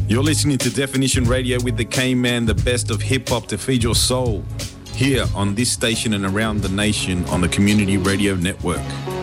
You're listening to Definition Radio with the K-Man, the best of hip-hop to feed your soul. Here on this station and around the nation on the Community Radio Network.